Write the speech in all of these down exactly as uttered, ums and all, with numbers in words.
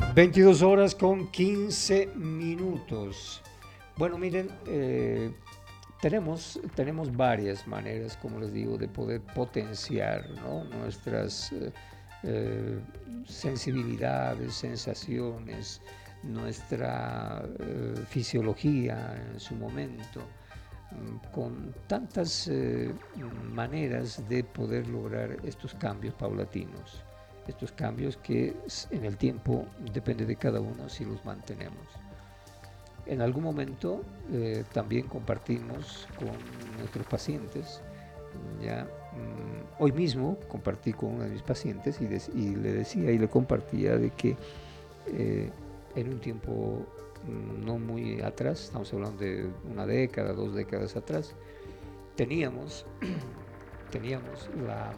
veintidós horas con quince minutos. Bueno, miren, eh, tenemos, tenemos varias maneras, como les digo, de poder potenciar, ¿no?, nuestras eh, eh, sensibilidades, sensaciones, nuestra eh, fisiología en su momento, mm, con tantas eh, maneras de poder lograr estos cambios paulatinos, estos cambios que en el tiempo depende de cada uno si los mantenemos. En algún momento eh, también compartimos con nuestros pacientes. Ya, mm, hoy mismo compartí con uno de mis pacientes y, de, y le decía y le compartía de que eh, en un tiempo mm, no muy atrás, estamos hablando de una década, dos décadas atrás, teníamos, teníamos la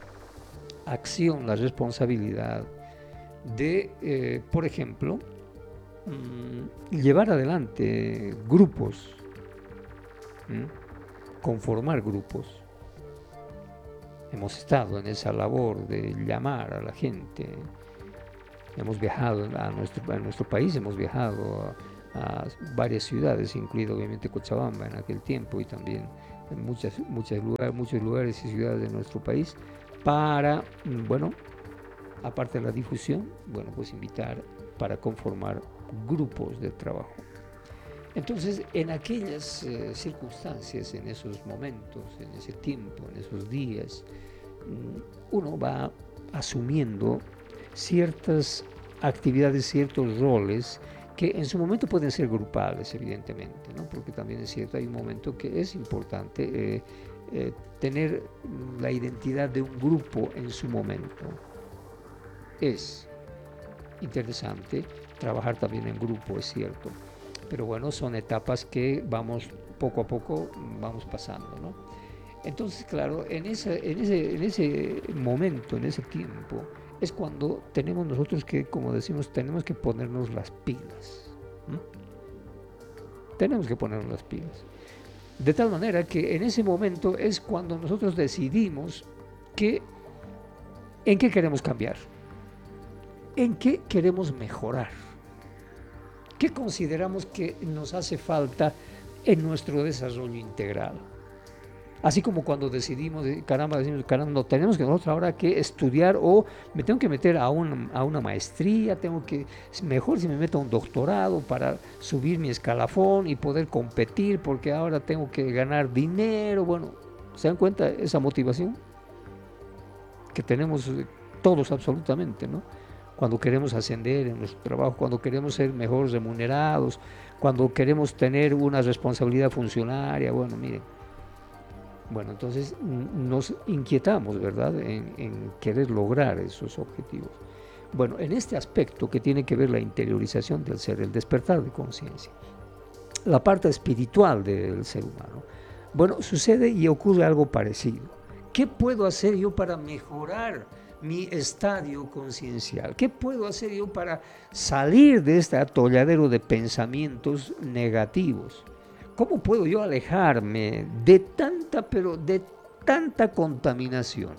acción, la responsabilidad de, eh, por ejemplo, mmm, llevar adelante grupos, ¿m? conformar grupos. Hemos estado en esa labor de llamar a la gente. Hemos viajado a nuestro, a nuestro país, hemos viajado a, a varias ciudades, incluido obviamente Cochabamba en aquel tiempo, y también en muchas, muchas lugares, muchos lugares y ciudades de nuestro país, para, bueno, aparte de la difusión, bueno, pues invitar para conformar grupos de trabajo. Entonces, en aquellas eh, circunstancias, en esos momentos, en ese tiempo, en esos días, uno va asumiendo ciertas actividades, ciertos roles que en su momento pueden ser grupales, evidentemente, ¿no? Porque también es cierto, hay un momento que es importante eh, eh, tener la identidad de un grupo en su momento. Es interesante trabajar también en grupo, es cierto, pero bueno, son etapas que vamos poco a poco vamos pasando, ¿no? Entonces, claro, en, esa, en, ese, en ese momento, en ese tiempo, es cuando tenemos nosotros que, como decimos, tenemos que ponernos las pilas. ¿Mm? Tenemos que ponernos las pilas. De tal manera que en ese momento es cuando nosotros decidimos que, en qué queremos cambiar, en qué queremos mejorar, qué consideramos que nos hace falta en nuestro desarrollo integral. Así como cuando decidimos, caramba, decimos, caramba, no, tenemos que nosotros ahora que estudiar, o me tengo que meter a una, a una maestría, tengo que, mejor si me meto a un doctorado para subir mi escalafón y poder competir, porque ahora tengo que ganar dinero. Bueno, ¿se dan cuenta esa motivación que tenemos todos absolutamente, ¿no? Cuando queremos ascender en nuestro trabajo, cuando queremos ser mejor remunerados, cuando queremos tener una responsabilidad funcionaria, bueno, miren. Bueno, entonces nos inquietamos, ¿verdad?, en, en querer lograr esos objetivos. Bueno, en este aspecto que tiene que ver la interiorización del ser, el despertar de conciencia, la parte espiritual del ser humano, bueno, sucede y ocurre algo parecido. ¿Qué puedo hacer yo para mejorar mi estadio conciencial? ¿Qué puedo hacer yo para salir de este atolladero de pensamientos negativos? ¿Cómo puedo yo alejarme de tanta, pero de tanta contaminación?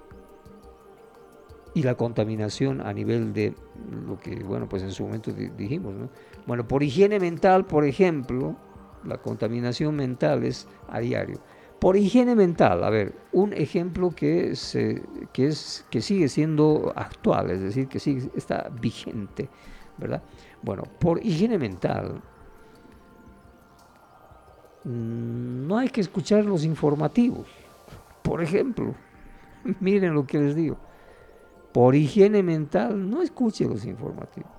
Y la contaminación a nivel de lo que, bueno, pues en su momento dijimos, ¿no? Bueno, por higiene mental, por ejemplo, la contaminación mental es a diario. Por higiene mental, a ver, un ejemplo que, se, que, es, que sigue siendo actual, es decir, que sigue, está vigente, ¿verdad? Bueno, por higiene mental, no hay que escuchar los informativos, por ejemplo. Miren lo que les digo. Por higiene mental, no escuche los informativos.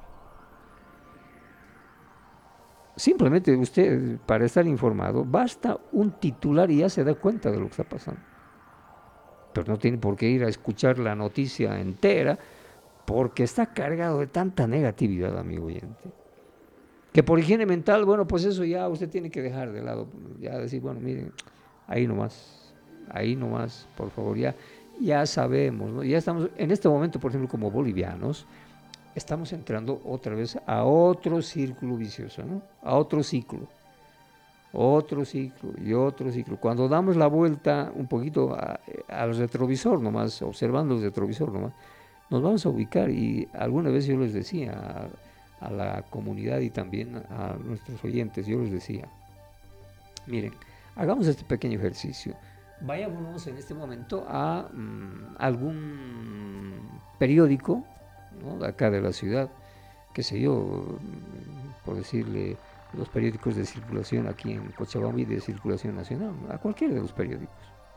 Simplemente usted, para estar informado, basta un titular y ya se da cuenta de lo que está pasando. Pero no tiene por qué ir a escuchar la noticia entera, porque está cargado de tanta negatividad, amigo oyente. Que por higiene mental, bueno, pues eso ya usted tiene que dejar de lado, ya decir, bueno, miren, ahí nomás, ahí nomás, por favor, ya, ya sabemos, ¿no? Ya estamos, en este momento, por ejemplo, como bolivianos, estamos entrando otra vez a otro círculo vicioso, ¿no? A otro ciclo, otro ciclo y otro ciclo. Cuando damos la vuelta un poquito a, al retrovisor nomás, observando el retrovisor nomás, nos vamos a ubicar. Y alguna vez yo les decía a, a la comunidad y también a nuestros oyentes, yo les decía, miren, hagamos este pequeño ejercicio. Vayámonos en este momento a mmm, algún periódico, ¿no?, de acá de la ciudad, qué sé yo, por decirle, los periódicos de circulación aquí en Cochabamba y de circulación nacional, a cualquiera de los periódicos.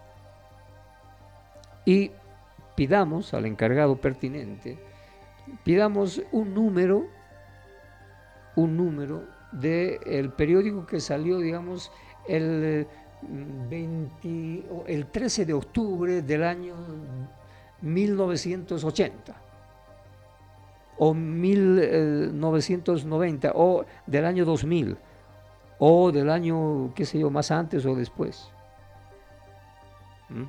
Y pidamos al encargado pertinente, pidamos un número, un número del periódico que salió, digamos, el, veinte, el trece de octubre del año mil novecientos ochenta. O mil novecientos noventa, o del año dos mil, o del año, qué sé yo, más antes o después. ¿Mm?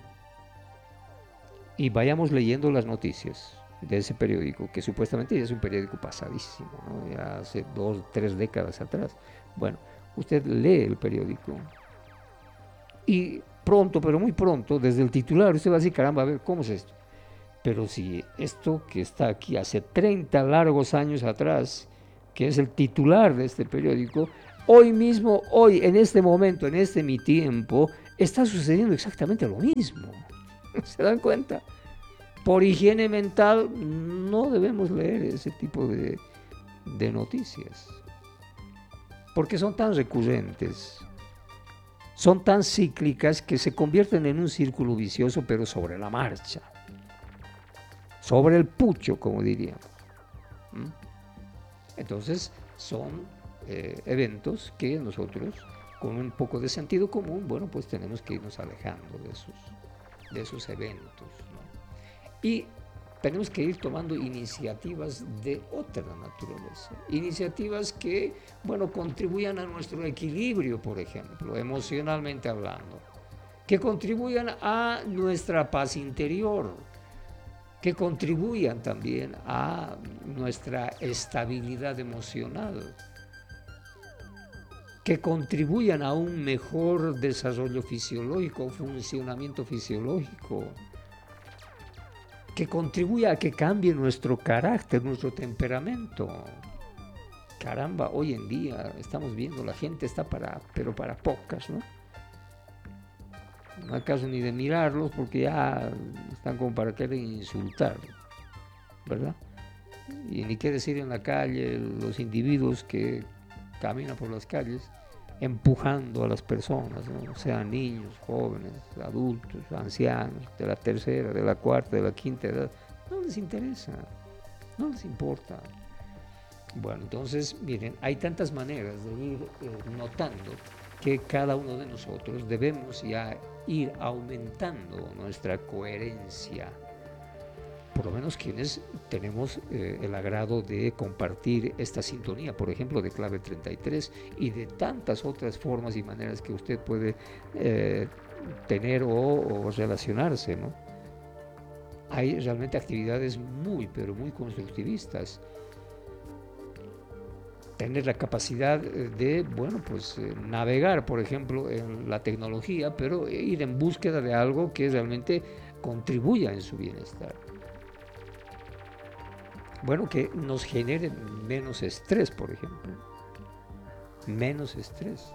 Y vayamos leyendo las noticias de ese periódico, que supuestamente ya es un periódico pasadísimo, ¿no?, ya hace dos, tres décadas atrás. Bueno, usted lee el periódico y pronto, pero muy pronto, desde el titular, usted va a decir, caramba, a ver, ¿cómo es esto? Pero si esto que está aquí hace treinta largos años atrás, que es el titular de este periódico, hoy mismo, hoy, en este momento, en este mi tiempo, está sucediendo exactamente lo mismo. ¿Se dan cuenta? Por higiene mental no debemos leer ese tipo de, de noticias, porque son tan recurrentes, son tan cíclicas que se convierten en un círculo vicioso, pero sobre la marcha. Sobre el pucho, como diríamos. ¿Mm? Entonces, son eh, eventos que nosotros, con un poco de sentido común, bueno, pues tenemos que irnos alejando de esos, de esos eventos, ¿no? Y tenemos que ir tomando iniciativas de otra naturaleza. Iniciativas que, bueno, contribuyan a nuestro equilibrio, por ejemplo, emocionalmente hablando. Que contribuyan a nuestra paz interior, que contribuyan también a nuestra estabilidad emocional, que contribuyan a un mejor desarrollo fisiológico, funcionamiento fisiológico, que contribuya a que cambie nuestro carácter, nuestro temperamento. Caramba, hoy en día estamos viendo, la gente está para, pero para pocas, ¿no? No hay caso ni de mirarlos porque ya están como para querer insultar, ¿verdad? Y ni qué decir en la calle, los individuos que caminan por las calles empujando a las personas, ¿no?, sean niños, jóvenes, adultos, ancianos, de la tercera, de la cuarta, de la quinta edad. No les interesa, no les importa. Bueno, entonces, miren, hay tantas maneras de ir eh, notando que cada uno de nosotros debemos ya ir aumentando nuestra coherencia, por lo menos quienes tenemos eh, el agrado de compartir esta sintonía, por ejemplo, de Clave treinta y tres y de tantas otras formas y maneras que usted puede eh, tener o, o relacionarse, ¿no? Hay realmente actividades muy, pero muy constructivistas. Tener la capacidad de, bueno, pues eh, navegar, por ejemplo, en la tecnología, pero ir en búsqueda de algo que realmente contribuya en su bienestar. Bueno, que nos genere menos estrés, por ejemplo. Menos estrés.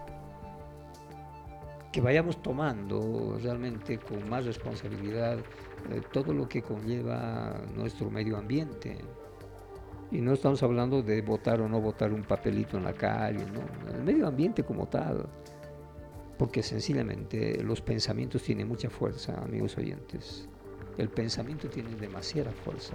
Que vayamos tomando realmente con más responsabilidad eh, todo lo que conlleva nuestro medio ambiente. Y no estamos hablando de botar o no botar un papelito en la calle, ¿no? El medio ambiente como tal. Porque sencillamente los pensamientos tienen mucha fuerza, amigos oyentes. El pensamiento tiene demasiada fuerza.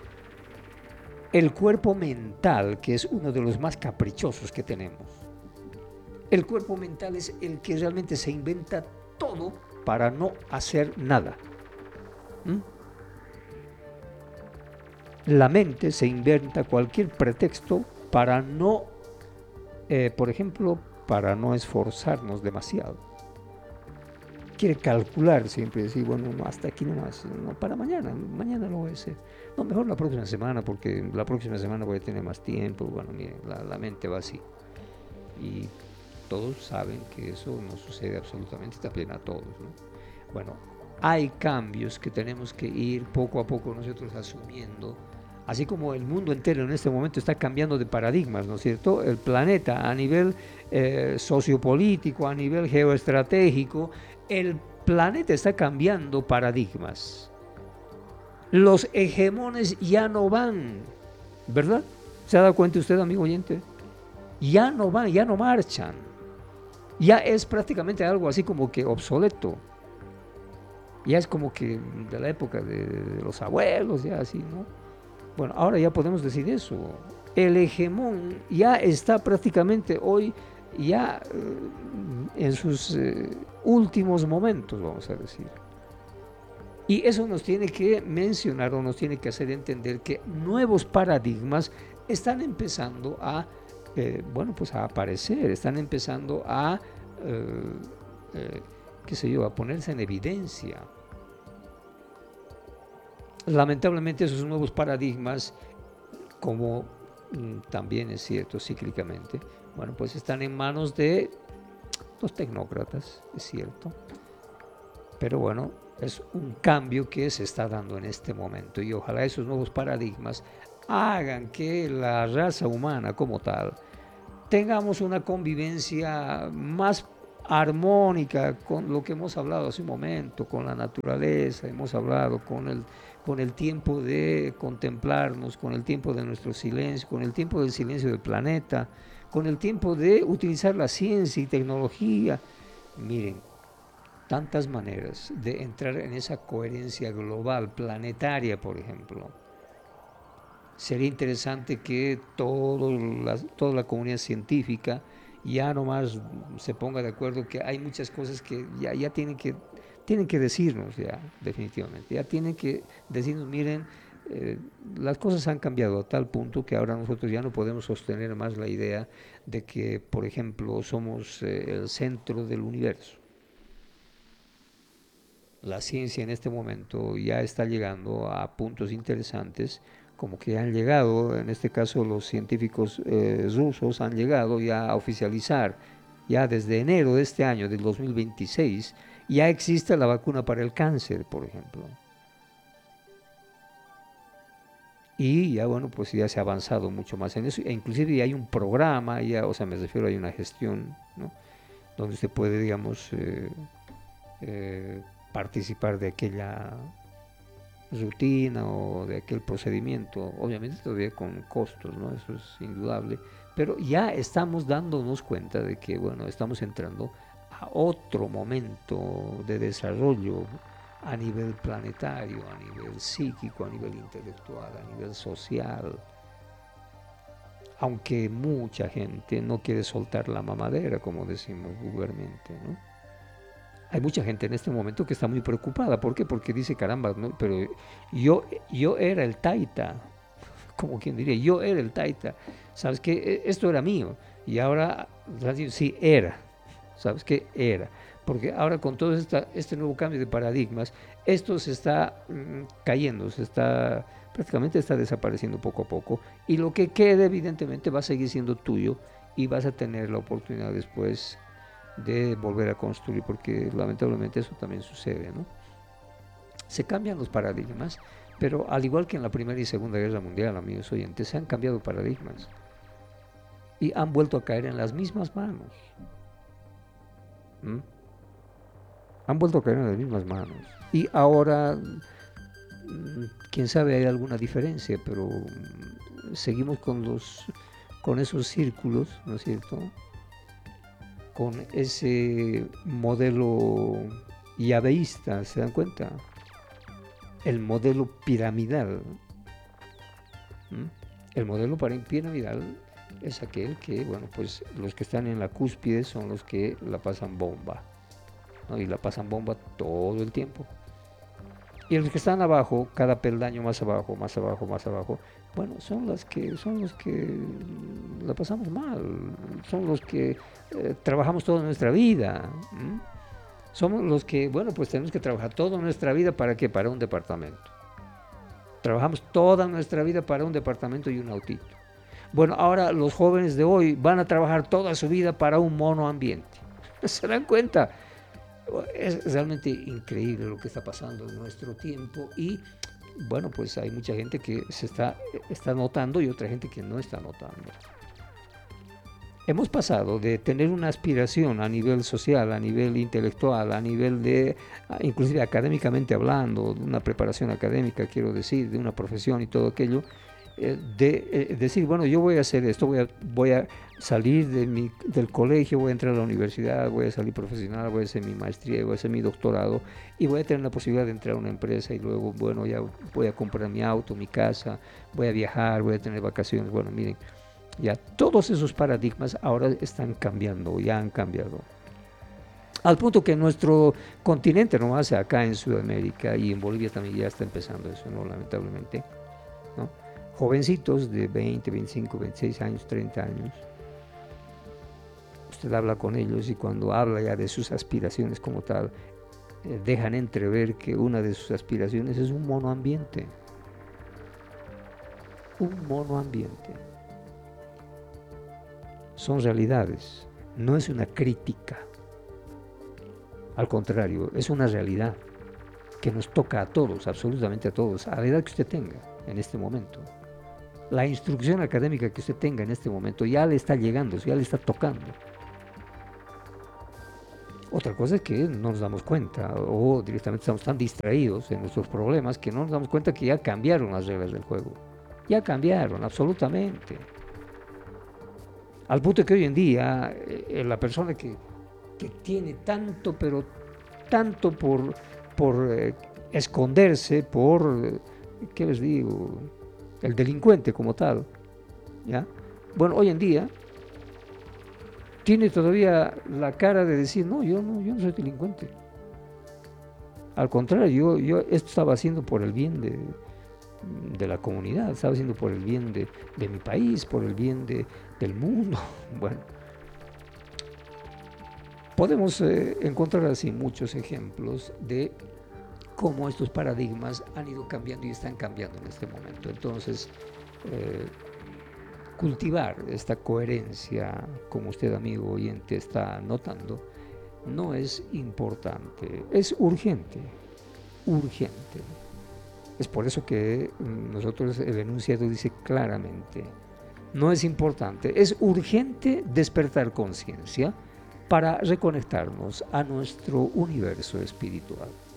El cuerpo mental, que es uno de los más caprichosos que tenemos. El cuerpo mental es el que realmente se inventa todo para no hacer nada. ¿Mm? La mente se inventa cualquier pretexto para no, eh, por ejemplo, para no esforzarnos demasiado. Quiere calcular siempre, decir, bueno, no, hasta aquí nomás, no, para mañana, mañana lo voy a hacer. No, mejor la próxima semana, porque la próxima semana voy a tener más tiempo. Bueno, miren, la, la mente va así. Y todos saben que eso no sucede absolutamente, está plena a todos, ¿no? Bueno, hay cambios que tenemos que ir poco a poco nosotros asumiendo, así como el mundo entero en este momento está cambiando de paradigmas, ¿no es cierto? El planeta a nivel eh, sociopolítico, a nivel geoestratégico, el planeta está cambiando paradigmas. Los hegemones ya no van, ¿verdad? ¿Se ha dado cuenta usted, amigo oyente? Ya no van, ya no marchan. Ya es prácticamente algo así como que obsoleto. Ya es como que de la época de, de los abuelos, ya así, ¿no? Bueno, ahora ya podemos decir eso. El hegemón ya está prácticamente hoy, ya eh, en sus eh, últimos momentos, vamos a decir. Y eso nos tiene que mencionar o nos tiene que hacer entender que nuevos paradigmas están empezando a, eh, bueno, pues a aparecer, están empezando a, eh, eh, qué sé yo, a ponerse en evidencia. Lamentablemente esos nuevos paradigmas, como mm, también es cierto cíclicamente, bueno, pues están en manos de los tecnócratas, es cierto, pero bueno, es un cambio que se está dando en este momento y ojalá esos nuevos paradigmas hagan que la raza humana como tal tengamos una convivencia más armónica con lo que hemos hablado hace un momento, con la naturaleza, hemos hablado con el, con el tiempo de contemplarnos, con el tiempo de nuestro silencio, con el tiempo del silencio del planeta, con el tiempo de utilizar la ciencia y tecnología. Miren, tantas maneras de entrar en esa coherencia global, planetaria, por ejemplo. Sería interesante que todo la, toda la comunidad científica ya nomás se ponga de acuerdo que hay muchas cosas que ya, ya tienen que tienen que decirnos ya, definitivamente. Ya tienen que decirnos, miren, eh, las cosas han cambiado a tal punto que ahora nosotros ya no podemos sostener más la idea de que, por ejemplo, somos eh, el centro del universo. La ciencia en este momento ya está llegando a puntos interesantes, como que han llegado, en este caso los científicos eh, rusos han llegado ya a oficializar, ya desde enero de este año, del dos mil veintiséis, ya existe la vacuna para el cáncer, por ejemplo. Y ya bueno, pues ya se ha avanzado mucho más en eso, e inclusive ya hay un programa, ya, o sea, me refiero, hay una gestión, ¿no? Donde se puede, digamos, eh, eh, participar de aquella rutina o de aquel procedimiento, obviamente todavía con costos, ¿no? Eso es indudable, pero ya estamos dándonos cuenta de que, bueno, estamos entrando a otro momento de desarrollo a nivel planetario, a nivel psíquico, a nivel intelectual, a nivel social, aunque mucha gente no quiere soltar la mamadera, como decimos vulgarmente, ¿no? Hay mucha gente en este momento que está muy preocupada. ¿Por qué? Porque dice, caramba, ¿no? Pero yo, yo era el taita, como quien diría, yo era el taita. ¿Sabes qué? Esto era mío. Y ahora, sí, era. ¿Sabes qué? Era. Porque ahora con todo esta, este nuevo cambio de paradigmas, esto se está mmm, cayendo, se está, prácticamente está desapareciendo poco a poco. Y lo que quede, evidentemente, va a seguir siendo tuyo y vas a tener la oportunidad después de volver a construir, porque lamentablemente eso también sucede, ¿no? Se cambian los paradigmas, pero al igual que en la Primera y Segunda Guerra Mundial, amigos oyentes, se han cambiado paradigmas y han vuelto a caer en las mismas manos. ¿Mm? Han vuelto a caer en las mismas manos. Y ahora, quién sabe, hay alguna diferencia, pero seguimos con los, con esos círculos, ¿no es cierto?, con ese modelo yaveísta, ¿se dan cuenta? El modelo piramidal. ¿Mm? El modelo piramidal es aquel que, bueno, pues los que están en la cúspide son los que la pasan bomba, ¿no? Y la pasan bomba todo el tiempo. Y los que están abajo, cada peldaño más abajo, más abajo, más abajo, bueno, son los que son los que la pasamos mal, son los que eh, trabajamos toda nuestra vida. ¿Mm? Somos los que, bueno, pues tenemos que trabajar toda nuestra vida, ¿para qué? Para un departamento. Trabajamos toda nuestra vida para un departamento y un autito. Bueno, ahora los jóvenes de hoy van a trabajar toda su vida para un monoambiente. ¿Se dan cuenta? Es realmente increíble lo que está pasando en nuestro tiempo y bueno, pues hay mucha gente que se está, está notando y otra gente que no está notando. Hemos pasado de tener una aspiración a nivel social, a nivel intelectual, a nivel de, inclusive académicamente hablando, de una preparación académica, quiero decir, de una profesión y todo aquello, eh, de eh, decir, bueno, yo voy a hacer esto, voy a, voy a salir de mi, del colegio, voy a entrar a la universidad, voy a salir profesional, voy a hacer mi maestría, voy a hacer mi doctorado y voy a tener la posibilidad de entrar a una empresa y luego, bueno, ya voy a comprar mi auto, mi casa, voy a viajar, voy a tener vacaciones. Bueno, miren, ya todos esos paradigmas ahora están cambiando, ya han cambiado. Al punto que nuestro continente, no más acá en Sudamérica y en Bolivia también ya está empezando eso, ¿no? Lamentablemente, ¿no? Jovencitos de veinte, veinticinco, veintiséis años, treinta años, usted habla con ellos y cuando habla ya de sus aspiraciones como tal, eh, dejan entrever que una de sus aspiraciones es un monoambiente. Un monoambiente. Son realidades, no es una crítica. Al contrario, es una realidad que nos toca a todos, absolutamente a todos, a la edad que usted tenga en este momento. La instrucción académica que usted tenga en este momento ya le está llegando, ya le está tocando. Otra cosa es que no nos damos cuenta o directamente estamos tan distraídos en nuestros problemas que no nos damos cuenta que ya cambiaron las reglas del juego. Ya cambiaron, absolutamente. Al punto que hoy en día eh, la persona que, que tiene tanto, pero tanto por, por eh, esconderse, por, eh, ¿qué les digo? El delincuente como tal, ¿ya? Bueno, hoy en día tiene todavía la cara de decir, no, yo no, yo no soy delincuente. Al contrario, yo, yo esto estaba haciendo por el bien de, de la comunidad, estaba haciendo por el bien de, de mi país, por el bien de, del mundo. Bueno, podemos eh, encontrar así muchos ejemplos de cómo estos paradigmas han ido cambiando y están cambiando en este momento. Entonces, eh, cultivar esta coherencia, como usted, amigo oyente, está notando, no es importante, es urgente, urgente. Es por eso que nosotros, el enunciado dice claramente, no es importante, es urgente despertar conciencia para reconectarnos a nuestro universo espiritual.